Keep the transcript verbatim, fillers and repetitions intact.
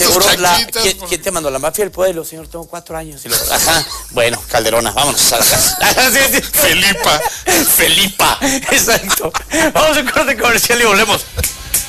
seguro la... ¿Quién, ¿Quién te mandó? ¿La mafia del pueblo? Señor, tengo cuatro años. Y luego, ajá, bueno, Calderona, vámonos a la casa. Felipa. Felipa, exacto. Vamos a un corte comercial y volvemos.